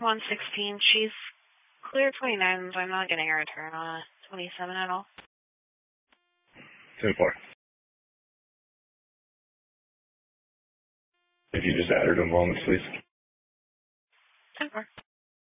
116. She's clear 29, so I'm not getting a return on a 27 at all. 10-4. If you just add her to enrollments, please. 10-4.